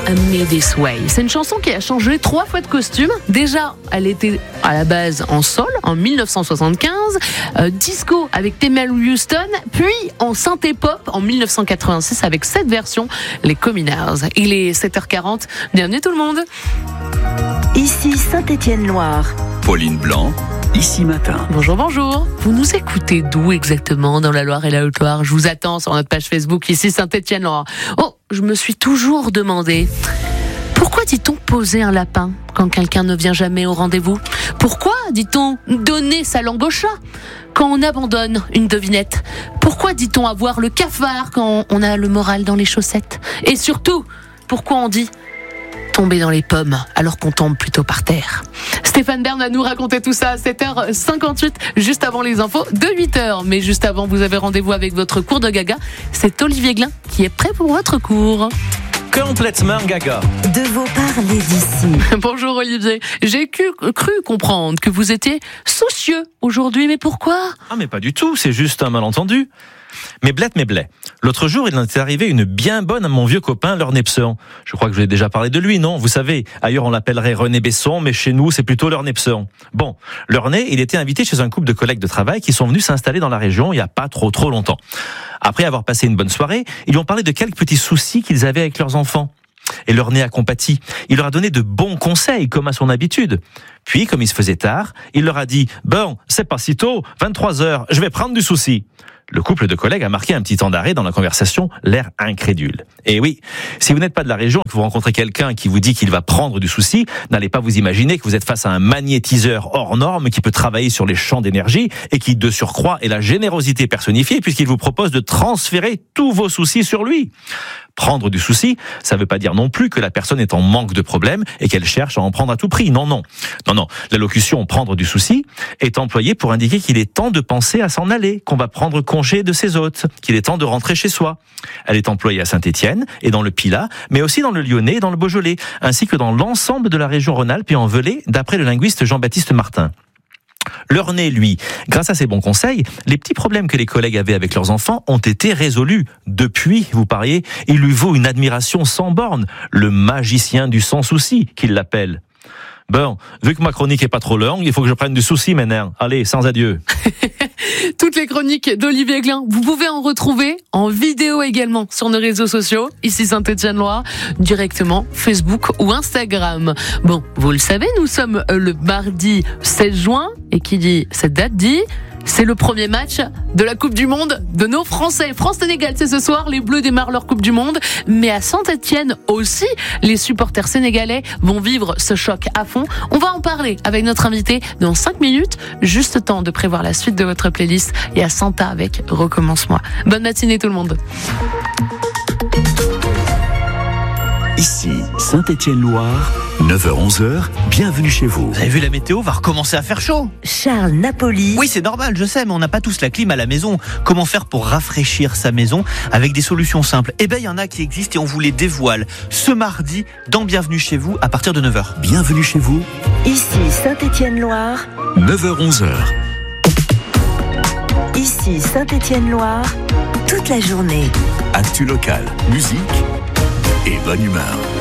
Me This Way. C'est une chanson qui a changé 3 fois de costume. Déjà, elle était à la base en soul en 1975, disco avec Temel Houston, puis en synthé pop en 1986 avec cette version, les Communards. Il est 7h40. Bienvenue tout le monde. Ici Saint-Étienne-Loire. Pauline Blanc, Ici Matin. Bonjour, bonjour. Vous nous écoutez d'où exactement dans la Loire et la Haute-Loire? Je vous attends sur notre page Facebook, Ici Saint-Étienne-Loire. Oh, je me suis toujours demandé, pourquoi dit-on poser un lapin quand quelqu'un ne vient jamais au rendez-vous? Pourquoi dit-on donner sa langue au chat quand on abandonne une devinette? Pourquoi dit-on avoir le cafard quand on a le moral dans les chaussettes? Et surtout, pourquoi on dit tomber dans les pommes alors qu'on tombe plutôt par terre? Stéphane Bern va nous raconter tout ça à 7h58, juste avant les infos de 8h. Mais juste avant, vous avez rendez-vous avec votre cours de gaga. C'est Olivier Glin qui est prêt pour votre cours. Complètement gaga. De vos parler d'ici. Bonjour Olivier. J'ai cru comprendre que vous étiez soucieux aujourd'hui, mais pourquoi? Ah mais pas du tout, c'est juste un malentendu. Mais blé. L'autre jour, il en est arrivé une bien bonne à mon vieux copain Lorné Pseon. Je crois que je vous ai déjà parlé de lui, non? Vous savez, ailleurs on l'appellerait René Besson, mais chez nous, c'est plutôt Lorné Pseon. Bon, Lorné, il était invité chez un couple de collègues de travail qui sont venus s'installer dans la région il n'y a pas trop longtemps. Après avoir passé une bonne soirée, ils lui ont parlé de quelques petits soucis qu'ils avaient avec leurs enfants. Et Lorné a compati. Il leur a donné de bons conseils, comme à son habitude. Puis, comme il se faisait tard, il leur a dit « Bon, c'est pas si tôt, 23h, je vais prendre du souci ». Le couple de collègues a marqué un petit temps d'arrêt dans la conversation, l'air incrédule. Et oui, si vous n'êtes pas de la région et que vous rencontrez quelqu'un qui vous dit qu'il va prendre du souci, n'allez pas vous imaginer que vous êtes face à un magnétiseur hors norme qui peut travailler sur les champs d'énergie et qui, de surcroît, est la générosité personnifiée puisqu'il vous propose de transférer tous vos soucis sur lui. Prendre du souci, ça ne veut pas dire non plus que la personne est en manque de problèmes et qu'elle cherche à en prendre à tout prix. Non. La locution « prendre du souci » est employée pour indiquer qu'il est temps de penser à s'en aller, qu'on va prendre congé de ses hôtes, qu'il est temps de rentrer chez soi. Elle est employée à Saint-Étienne et dans le Pilat, mais aussi dans le Lyonnais et dans le Beaujolais, ainsi que dans l'ensemble de la région Rhône-Alpes et en Velay, d'après le linguiste Jean-Baptiste Martin. Lorné, lui, grâce à ses bons conseils, les petits problèmes que les collègues avaient avec leurs enfants ont été résolus. Depuis, vous pariez, il lui vaut une admiration sans borne, le magicien du sans-souci, qu'il l'appelle. Bon, vu que ma chronique est pas trop longue, il faut que je prenne du souci maintenant. Allez, sans adieu. Toutes les chroniques d'Olivier Glin, vous pouvez en retrouver en vidéo également sur nos réseaux sociaux, ici Saint-Étienne-Loire, directement Facebook ou Instagram. Bon, vous le savez, nous sommes le mardi 16 juin, et qui dit cette date dit... c'est le premier match de la Coupe du Monde de nos Français. France-Sénégal, c'est ce soir. Les Bleus démarrent leur Coupe du Monde. Mais à Saint-Étienne aussi, les supporters sénégalais vont vivre ce choc à fond. On va en parler avec notre invité dans 5 minutes. Juste temps de prévoir la suite de votre playlist. Et à Santa avec Recommence-moi. Bonne matinée tout le monde. Ici Saint-Étienne-Loire, 9h-11h, bienvenue chez vous. Vous avez vu, la météo va recommencer à faire chaud. Charles Napoli. Oui, c'est normal, je sais, mais on n'a pas tous la clim à la maison. Comment faire pour rafraîchir sa maison avec des solutions simples? Eh bien, il y en a qui existent et on vous les dévoile ce mardi dans Bienvenue chez vous à partir de 9h. Bienvenue chez vous, Ici Saint-Étienne-Loire. 9h-11h. Ici Saint-Étienne-Loire. Toute la journée. Actu local, musique et bonne humeur.